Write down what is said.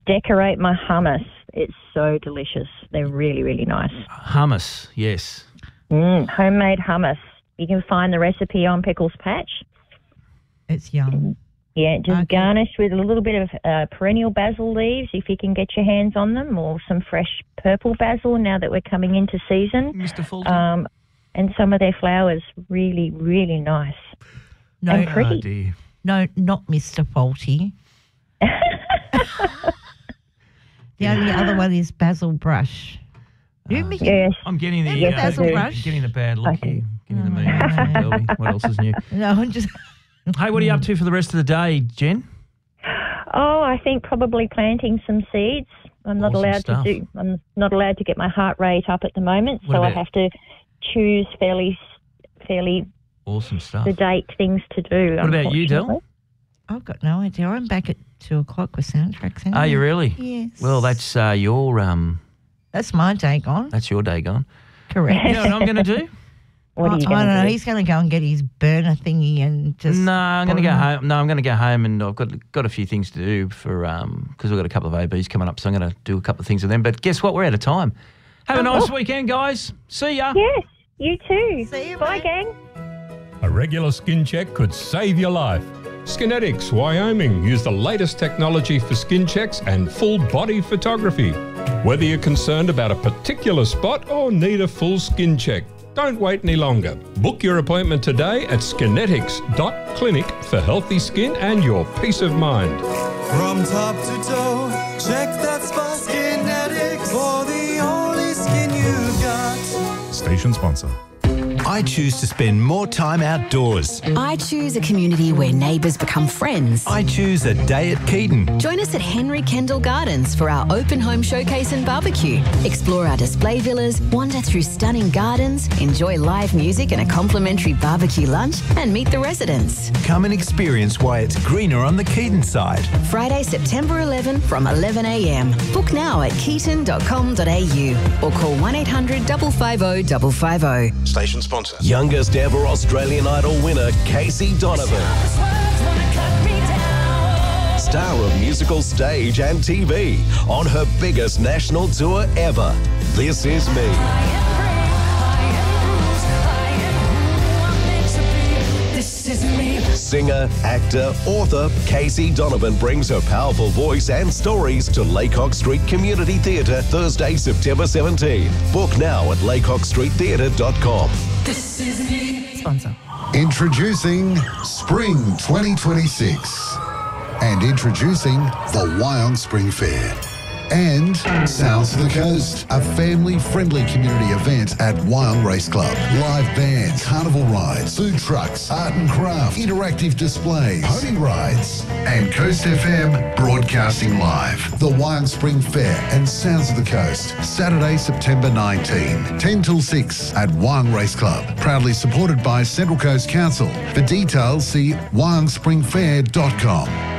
decorate my hummus. It's so delicious. They're really, really nice. Hummus, yes. Homemade hummus. You can find the recipe on Pickles Patch. It's yum. Yeah, just garnished with a little bit of perennial basil leaves if you can get your hands on them, or some fresh purple basil now that we're coming into season. Mr. Fulton. And some of their flowers, really, really nice. No, and pretty. Oh, dear. No, not Mr. Faulty. The only other one is Basil Brush. Yes. I'm getting the Basil Brush. getting the bad look here. Getting the meaning. What else is new? No, I'm just... Hey, what are you up to for the rest of the day, Jen? Oh, I think probably planting some seeds. I'm not allowed to get my heart rate up at the moment, so I have to choose fairly awesome stuff. sedate things to do. What about you, Del? I've got no idea. I'm back at 2 o'clock with soundtracks. Anyway. Are you really? Yes. Well, that's your That's my day gone. That's your day gone. Correct. You know what I'm going to do? What are you I don't know. He's going to go and get his burner thingy and just... No, I'm going to go home. No, I'm going to go home, and I've got a few things to do for because we've got a couple of ABs coming up, so I'm going to do a couple of things with them. But guess what? We're out of time. Have a nice weekend, guys. See ya. Yes, you too. See you, Bye, mate. gang. A regular skin check could save your life. Skinetics, Wyoming use the latest technology for skin checks and full body photography. Whether you're concerned about a particular spot or need a full skin check, don't wait any longer. Book your appointment today at skinetics.clinic for healthy skin and your peace of mind. From top to toe, check that spot. Skinetics for the only skin you've got. Station sponsor. I choose to spend more time outdoors. I choose a community where neighbours become friends. I choose a day at Keaton. Join us at Henry Kendall Gardens for our open home showcase and barbecue. Explore our display villas, wander through stunning gardens, enjoy live music and a complimentary barbecue lunch, and meet the residents. Come and experience why it's greener on the Keaton side. Friday, September 11 from 11 a.m. Book now at keaton.com.au or call 1800 550 550. Station sponsor. Youngest ever Australian Idol winner, Casey Donovan. Star of musical stage and TV on her biggest national tour ever. This Is Me. Singer, actor, author, Casey Donovan brings her powerful voice and stories to Laycock Street Community Theatre Thursday, September 17. Book now at laycockstreettheatre.com. This is me. Sponsor. Introducing Spring 2026 and introducing the Wyong Spring Fair. And Sounds of the Coast, a family-friendly community event at Wyong Race Club. Live bands, carnival rides, food trucks, art and craft, interactive displays, pony rides, and Coast FM broadcasting live. The Wyong Spring Fair and Sounds of the Coast, Saturday, September 19, 10 till 6 at Wyong Race Club. Proudly supported by Central Coast Council. For details, see wyongspringfair.com.